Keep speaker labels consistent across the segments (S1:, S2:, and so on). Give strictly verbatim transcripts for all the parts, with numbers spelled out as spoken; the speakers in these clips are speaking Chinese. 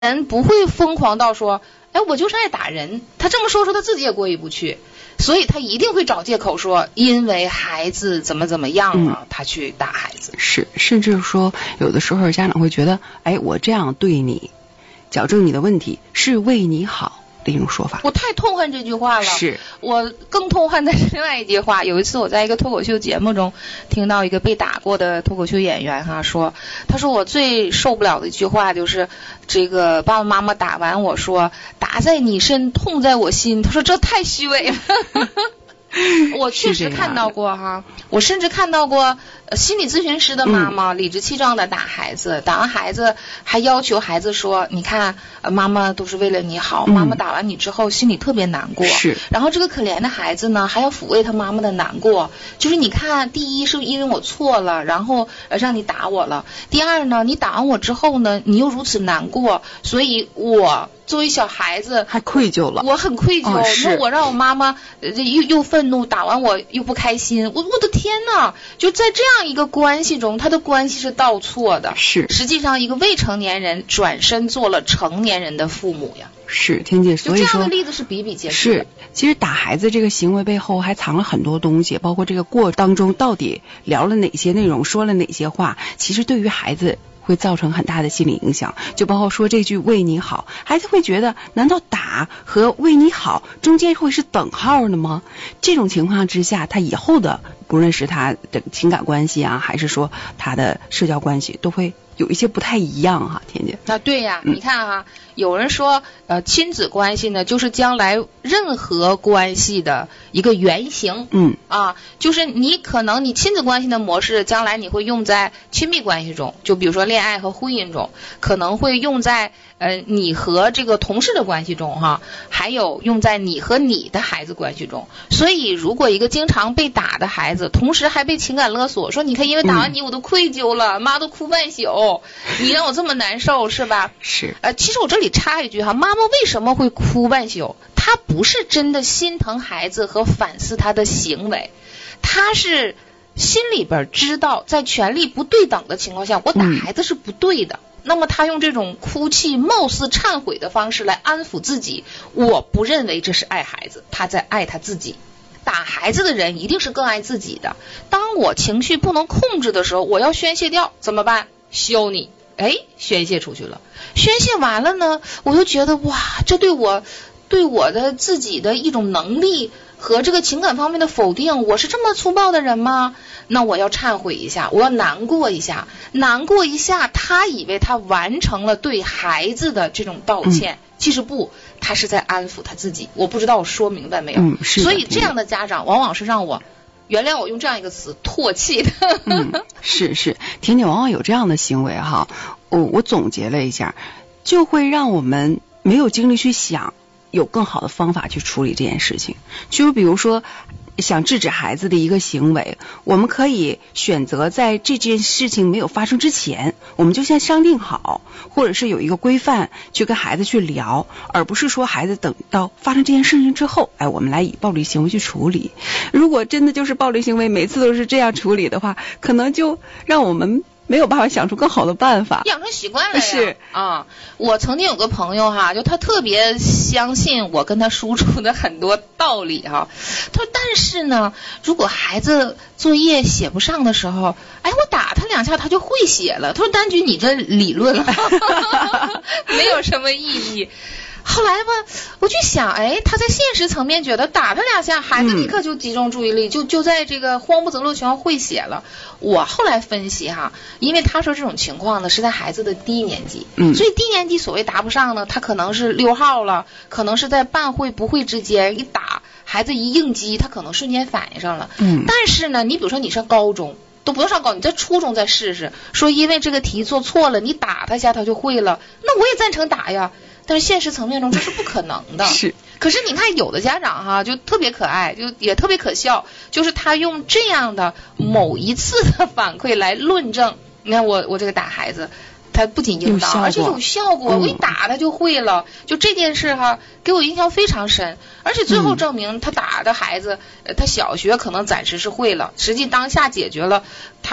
S1: 人不会疯狂到说，哎，我就是爱打人。他这么说说他自己也过意不去，所以他一定会找借口说，因为孩子怎么怎么样了，嗯、他去打孩子。
S2: 是，甚至说有的时候家长会觉得，哎，我这样对你，矫正你的问题是为你好的一种说法。
S1: 我太痛恨这句话了。
S2: 是，
S1: 我更痛恨的是另外一句话。有一次我在一个脱口秀节目中听到一个被打过的脱口秀演员哈说，他说我最受不了的一句话就是这个爸爸妈妈打完我说打在你身痛在我心，他说这太虚伪了。我确实看到过哈，我甚至看到过心理咨询师的妈妈、嗯、理直气壮的打孩子，打完孩子还要求孩子说，你看妈妈都是为了你好、嗯、妈妈打完你之后心里特别难过。
S2: 是，
S1: 然后这个可怜的孩子呢还要抚慰他妈妈的难过，就是你看第一是因为我错了，然后让你打我了，第二呢你打完我之后呢你又如此难过，所以我作为小孩子
S2: 还愧疚了，
S1: 我很愧疚。那、哦、我让我妈妈又又愤怒，打完我又不开心，我我的天哪！就在这样一个关系中，他的关系是倒错的。
S2: 是，
S1: 实际上一个未成年人转身做了成年人的父母呀。
S2: 是，天姐，所以说
S1: 就这样的例子是比比皆是。
S2: 是，其实打孩子这个行为背后还藏了很多东西，包括这个过程当中到底聊了哪些内容，说了哪些话，其实对于孩子会造成很大的心理影响，就包括说这句为你好，孩子会觉得难道打和为你好中间会是等号的吗？这种情况之下，他以后的不论是他的情感关系啊，还是说他的社交关系，都会有一些不太一样哈、啊，甜姐。
S1: 啊，对呀、嗯，你看哈、啊，有人说呃亲子关系呢就是将来任何关系的一个原型。
S2: 嗯
S1: 啊，就是你可能你亲子关系的模式将来你会用在亲密关系中，就比如说恋爱和婚姻中，可能会用在呃你和这个同事的关系中哈，还有用在你和你的孩子关系中。所以如果一个经常被打的孩子同时还被情感勒索，说你看因为打完你我都愧疚了、嗯、妈都哭半宿，你让我这么难受是吧？
S2: 是。
S1: 呃其实我这里插一句哈，妈妈为什么会哭半宿？她不是真的心疼孩子和反思他的行为，她是心里边知道在权力不对等的情况下我打孩子是不对的、嗯、那么她用这种哭泣貌似忏悔的方式来安抚自己，我不认为这是爱孩子，她在爱她自己。打孩子的人一定是更爱自己的，当我情绪不能控制的时候，我要宣泄掉怎么办？削你，哎，宣泄出去了，宣泄完了呢，我就觉得哇，这对我对我的自己的一种能力和这个情感方面的否定，我是这么粗暴的人吗？那我要忏悔一下，我要难过一下，难过一下，他以为他完成了对孩子的这种道歉、嗯、其实不，他是在安抚他自己。我不知道我说明白没有、
S2: 嗯、是的。
S1: 所以这样的家长往往是让我原谅我用这样一个词唾弃的。
S2: 嗯，是是，甜甜往往有这样的行为哈，我我总结了一下，就会让我们没有精力去想有更好的方法去处理这件事情。就比如说想制止孩子的一个行为，我们可以选择在这件事情没有发生之前，我们就先商定好，或者是有一个规范去跟孩子去聊，而不是说孩子等到发生这件事情之后，哎，我们来以暴力行为去处理。如果真的就是暴力行为每次都是这样处理的话，可能就让我们没有办法想出更好的办法，
S1: 养成习惯了呀。
S2: 是
S1: 啊，我曾经有个朋友哈，就他特别相信我跟他输出的很多道理哈。他说，但是呢，如果孩子作业写不上的时候，哎，我打他两下他就会写了。他说，丹菊你这理论没有什么意义。后来吧，我就想，哎，他在现实层面觉得打他两下，孩子立刻就集中注意力，嗯、就就在这个慌不择路情况会写了。我后来分析哈，因为他说这种情况呢是在孩子的低年级，嗯，所以低年级所谓答不上呢，他可能是溜号了，可能是在半会不会之间一打，孩子一应激，他可能瞬间反应上了，嗯，但是呢，你比如说你上高中。都不用上高，你在初中再试试，说因为这个题做错了，你打他一下他就会了，那我也赞成打呀。但是现实层面中这是不可能的。
S2: 是。
S1: 可是你看有的家长哈就特别可爱，就也特别可笑，就是他用这样的某一次的反馈来论证，你看我我这个打孩子。他不仅应当，而且有效果。我一打他就会了，嗯、就这件事哈，给我印象非常深。而且最后证明，他打的孩子，嗯、他小学可能暂时是会了，实际当下解决了他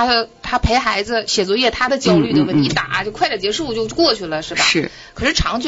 S1: 他陪孩子写作业，他的焦虑的问题，
S2: 嗯嗯嗯
S1: 一打就快点结束就过去了，是吧？
S2: 是。
S1: 可是长